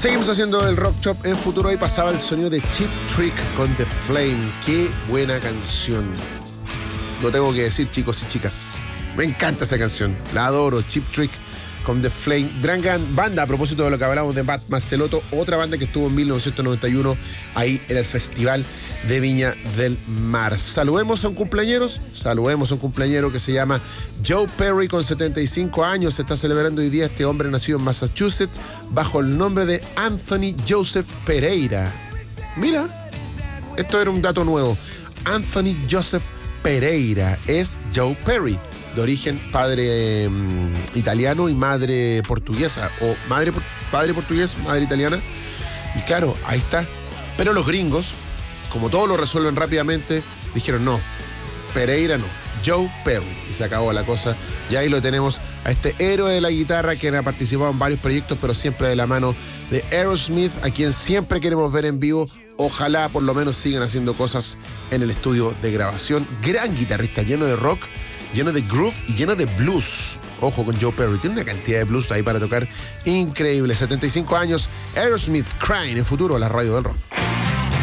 Seguimos haciendo el Rock Shop en Futuro y pasaba el sonido de Cheap Trick con The Flame. Qué buena canción. Lo tengo que decir, chicos y chicas. Me encanta esa canción. La adoro. Cheap Trick con The Flame. Gran banda, a propósito de lo que hablamos de Bat Mastelotto. Otra banda que estuvo en 1991 ahí en el Festival de Viña del Mar. Saludemos a un cumpleañero que se llama Joe Perry, con 75 años. Se está celebrando hoy día. Este hombre nacido en Massachusetts bajo el nombre de Anthony Joseph Pereira. Mira, esto era un dato nuevo. Anthony Joseph Pereira es Joe Perry, de origen padre italiano y madre portuguesa, o padre portugués, madre italiana. Y claro, ahí está. Pero los gringos, como todo lo resuelven rápidamente, dijeron no, Pereira no, Joe Perry. Y se acabó la cosa. Y ahí lo tenemos a este héroe de la guitarra, quien ha participado en varios proyectos, pero siempre de la mano de Aerosmith, a quien siempre queremos ver en vivo. Ojalá por lo menos sigan haciendo cosas en el estudio de grabación. Gran guitarrista, lleno de rock, lleno de groove y lleno de blues. Ojo con Joe Perry, tiene una cantidad de blues ahí para tocar increíble. 75 años, Aerosmith, Crying en Futuro, la radio del rock.